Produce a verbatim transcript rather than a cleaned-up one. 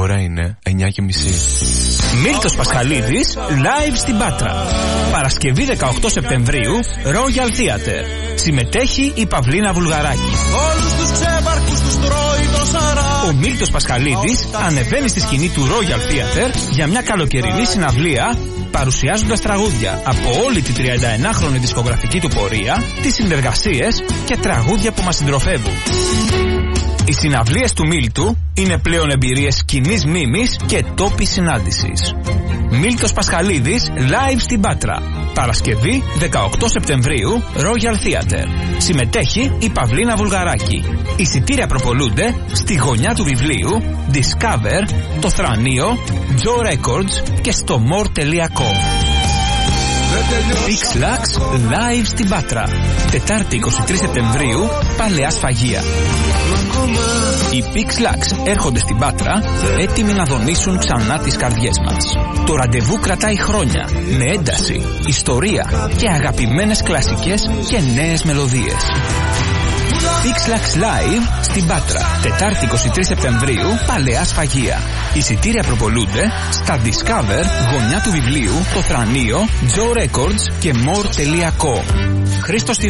ώρα είναι εννιά και μισή. Μίλτος Πασχαλίδης live στην Πάτρα. Παρασκευή δεκαοκτώ Σεπτεμβρίου, Royal Theatre. Συμμετέχει η Παυλίνα Βουλγαράκη. Όλους τους ξέπαρκους τους τρώει το σαρά. Ο Μίλτος Πασχαλίδης ανεβαίνει στη σκηνή του Royal Theatre για μια καλοκαιρινή συναυλία, παρουσιάζοντας τραγούδια από όλη τη τριανταενάχρονη δισκογραφική του πορεία, τις συνεργασίες και τραγούδια που μας συντροφεύουν. Οι συναυλίες του Μίλτου είναι πλέον εμπειρίες κοινής μνήμης και τόπης συνάντησης. Μίλτος Πασχαλίδης live στην Πάτρα. Παρασκευή δεκαοκτώ Σεπτεμβρίου, Royal Theatre. Συμμετέχει η Παυλίνα Βουλγαράκη. Εισιτήρια προπολούνται στη γωνιά του βιβλίου, Discover, το Θρανείο, Joe Records και στο more τελεία com. Pixlax live στην Πάτρα. Τετάρτη εικοστή τρίτη Σεπτεμβρίου, Παλαιά Σφαγεία. Οι Pixlax έρχονται στην Πάτρα έτοιμοι να δονήσουν ξανά τις καρδιές μας. Το ραντεβού κρατάει χρόνια με ένταση, ιστορία και αγαπημένες κλασικές και νέες μελωδίες. Pixlax Live στην Πάτρα. Τετάρτη εικοστή τρίτη Σεπτεμβρίου, Παλαιά Σφαγεία. Εισιτήρια προπολούνται στα Discover, γωνιά του βιβλίου, το Θρανείο, Joe Records και more τελεία com. Χρήστος